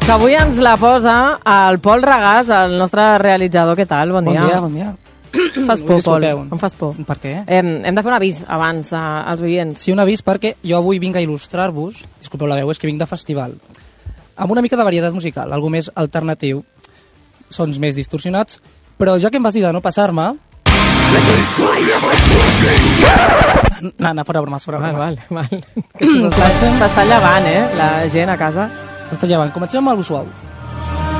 Que avui ens la posa el Pol Regàs, el nostre realitzador. Què tal? Bon dia. Bon dia. Fas por, Pol. Em fas por. Per què? Hem de fer un avís abans als oients. Sí, un avís perquè jo avui vinc a il·lustrar-vos, disculpeu la veu, és que vinc de festival, amb una mica de varietat musical, algo més alternatiu, sons més distorsionats, però ja que em vas dir de no passar-me... No, fora bromes, fora bromes. Val. S'està llevant, la gent a casa. S'està llevant. Comencem amb algo suau.